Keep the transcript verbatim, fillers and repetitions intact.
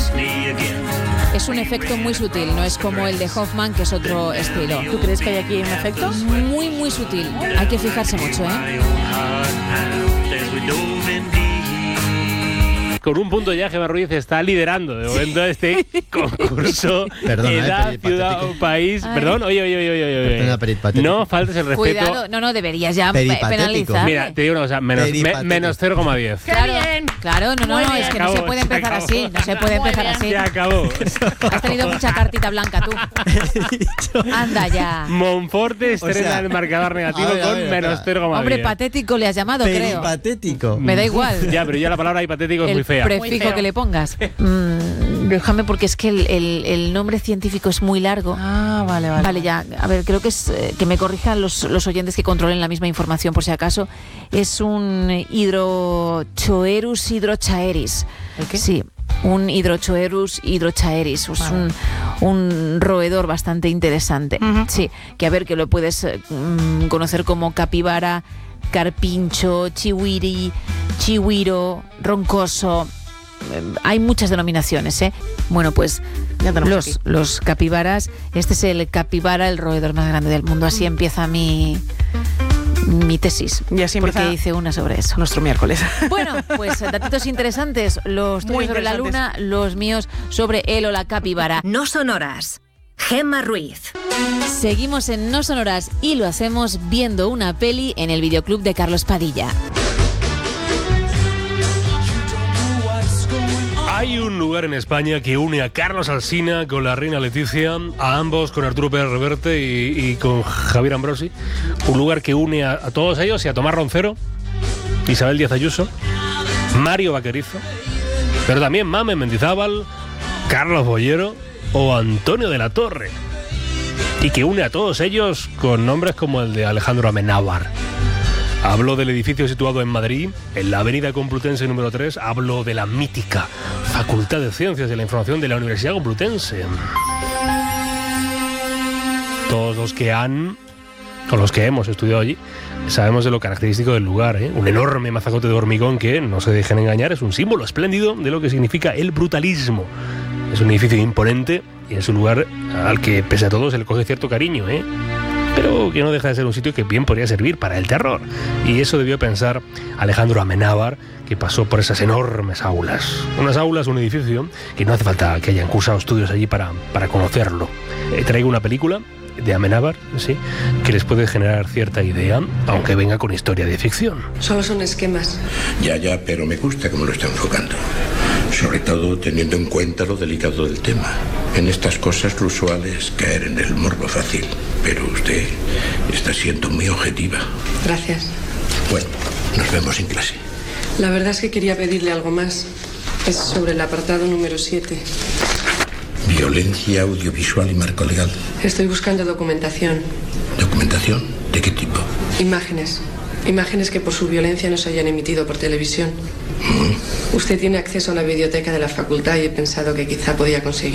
Es un efecto muy sutil, no es como el de Hoffman, que es otro estilo. ¿Tú crees que hay aquí un efecto? Muy, muy sutil. Hay que fijarse mucho, ¿eh? Con un punto ya, Gemma Ruiz está liderando de momento este concurso. Perdona, Edad, eh, ciudad o país. Ay. Perdón, oye, oye, oye, oye, oye. Perdona, peripatético. No faltes el respeto. Cuidado, no, no, deberías ya Peripatético. penalizar. Mira, te digo una cosa, menos, me- Peripatético. menos cero coma diez. Claro, bien! claro, no, no, Muy no, bien. es que Se no se acabó, puede se empezar acabó. así, no se puede Muy empezar bien. así. Se acabó. Has tenido mucha cartita blanca tú. Anda ya. Monforte estrena O sea, el marcador negativo a ver, a con ver, menos espera. cero coma diez. Hombre, patético le has llamado, creo. Peripatético. Me da igual. Ya, pero ya la palabra hipotético es El muy fea. Muy prefijo feo. que le pongas. Mm, déjame porque es que el, el- el nombre científico es muy largo. Ah, vale, vale. Vale, ya. A ver, creo que es eh, que me corrijan los, los oyentes que controlen la misma información por si acaso. Es un Hydrochoerus hydrochaeris. ¿El qué? Sí, un Hydrochoerus hydrochaeris. Es Vale. un, un roedor bastante interesante. Ujú. Sí, que a ver, que lo puedes eh, mm, conocer como capibara, carpincho, chihuiri, chihuiro, roncoso. Eh, Hay muchas denominaciones, ¿eh? Bueno, pues Ya tenemos los, aquí. los capibaras, este es el capibara, el roedor más grande del mundo. Así empieza mi, mi tesis. Y así porque empieza hice una sobre eso. Nuestro miércoles. Bueno, pues datitos interesantes. Los tuyos Muy sobre la interesantes. luna, los míos sobre él o la capibara. No sonoras. Gemma Ruiz. Seguimos en No Sonoras y lo hacemos viendo una peli en el videoclub de Carlos Padilla. Hay un lugar en España que une a Carlos Alsina con la reina Leticia, a ambos con Arturo Pérez Reverte y, y con Javier Ambrosi. Un lugar que une a, a todos ellos y a Tomás Roncero, Isabel Díaz Ayuso, Mario Vaquerizo, pero también Mamen Mendizábal, Carlos Bollero o Antonio de la Torre. Y que une a todos ellos con nombres como el de Alejandro Amenábar. Hablo del edificio situado en Madrid, en la avenida Complutense número tres. Hablo de la mítica Facultad de Ciencias de la Información de la Universidad Complutense. Todos los que han, o los que hemos estudiado allí, sabemos de lo característico del lugar, ¿eh? Un enorme mazacote de hormigón que, no se dejen engañar, es un símbolo espléndido de lo que significa el brutalismo. Es un edificio imponente y es un lugar al que, pese a todo, se le coge cierto cariño, ¿eh? Pero que no deja de ser un sitio que bien podría servir para el terror. Y eso debió pensar Alejandro Amenábar, que pasó por esas enormes aulas. Unas aulas, un edificio, que no hace falta que hayan cursado estudios allí para, para conocerlo. Eh, traigo una película de Amenábar, sí, que les puede generar cierta idea, aunque venga con historia de ficción. Solo son esquemas. Ya, ya, pero me gusta cómo lo está enfocando. Sobre todo teniendo en cuenta lo delicado del tema. En estas cosas lo usual es caer en el morbo fácil. Pero usted está siendo muy objetiva. Gracias. Bueno, nos vemos en clase. La verdad es que quería pedirle algo más. Es sobre el apartado número siete. Violencia audiovisual y marco legal. Estoy buscando documentación. ¿Documentación? ¿De qué tipo? Imágenes. Imágenes que por su violencia no se hayan emitido por televisión. Usted tiene acceso a la biblioteca de la facultad y he pensado que quizá podía conseguir